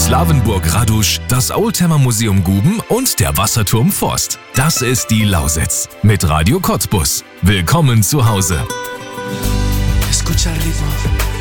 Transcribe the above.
Slawenburg-Radusch, das Oldtimer-Museum Guben und der Wasserturm Forst. Das ist die Lausitz mit Radio Cottbus. Willkommen zu Hause. Escucha el ritmo.